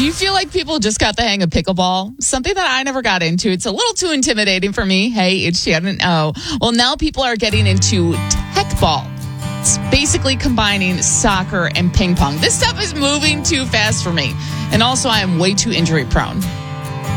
Do you feel like people just got the hang of pickleball? Something that I never got into. It's a little too intimidating for me. Hey, it's Shannon O. Well, now people are getting into tech ball. It's basically combining soccer and ping pong. This stuff is moving too fast for me. And also, I am way too injury prone.